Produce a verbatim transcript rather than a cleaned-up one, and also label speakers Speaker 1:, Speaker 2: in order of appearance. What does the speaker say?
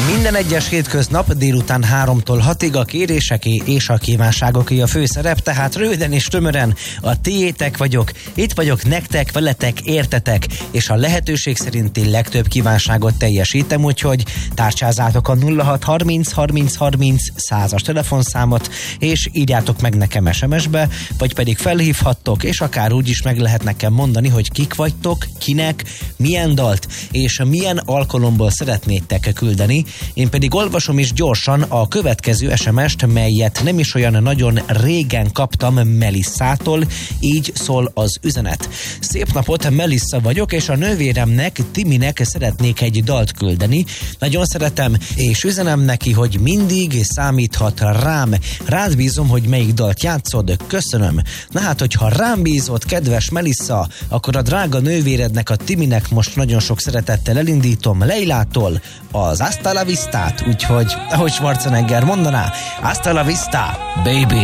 Speaker 1: Minden egyes hétköznap délután háromtól hatig a kéréseké és a kívánságoké a főszerep, tehát röviden és tömören a tiétek vagyok, itt vagyok nektek, veletek, értetek, és a lehetőség szerinti legtöbb kívánságot teljesítem, úgyhogy tárcsázátok a nulla hat harminc harminc harminc százas telefonszámot, és írjátok meg nekem es em es-be, vagy pedig felhívhattok, és akár úgy is meg lehet nekem mondani, hogy kik vagytok, kinek, milyen dalt, és milyen alkalomból szeretnétek küldeni. Én pedig olvasom is gyorsan a következő es em est, melyet nem is olyan nagyon régen kaptam Melissától, így szól az üzenet. Szép napot, Melissa vagyok, és a nővéremnek, Timinek szeretnék egy dalt küldeni. Nagyon szeretem, és üzenem neki, hogy mindig számíthat rám. Rád bízom, hogy melyik dalt játszod. Köszönöm. Na hát, hogyha rám bízod, kedves Melissa, akkor a drága nővérednek, a Timinek most nagyon sok szeretettel elindítom Leilától az Hasta la Vistát, úgyhogy ahogy Schwarzenegger mondaná, Hasta la Vista, baby!